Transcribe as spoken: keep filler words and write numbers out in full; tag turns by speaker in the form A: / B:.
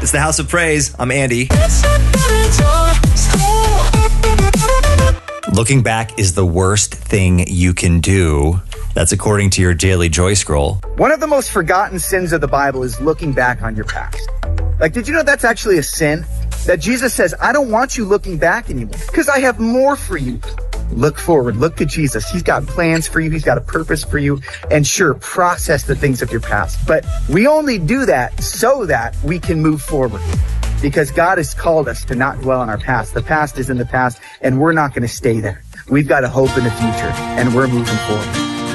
A: It's the House of Praise. I'm Andy. Looking back is the worst thing you can do. That's according to your daily joy scroll.
B: One of the most forgotten sins of the Bible is looking back on your past. Like, did you know that's actually a sin? That Jesus says, I don't want you looking back anymore because I have more for you. Look forward. Look to Jesus. He's got plans for you. He's got a purpose for you. And sure, process the things of your past. But we only do that so that we can move forward. Because God has called us to not dwell on our past. The past is in the past, and we're not going to stay there. We've got a hope in the future, and we're moving forward.